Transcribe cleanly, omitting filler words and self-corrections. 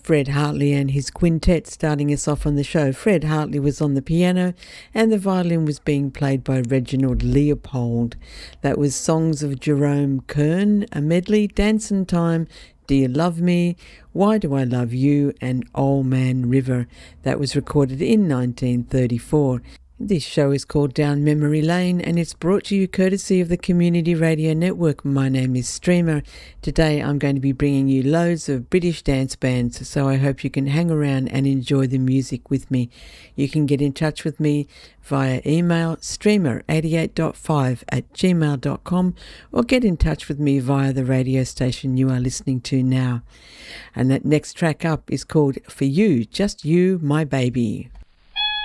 Fred Hartley and his quintet starting us off on the show. Fred Hartley was on the piano and the violin was being played by Reginald Leopold. That was Songs of Jerome Kern, a medley, Dancing Time, Do You Love Me, Why Do I Love You, and Old Man River. That was recorded in 1934. This show is called Down Memory Lane and it's brought to you courtesy of the Community Radio Network. My name is Streamer. Today I'm going to be bringing you loads of British dance bands, so I hope you can hang around and enjoy the music with me. You can get in touch with me via email streamer88.5@gmail.com or get in touch with me via the radio station you are listening to now. And that next track up is called For You, Just You, My Baby.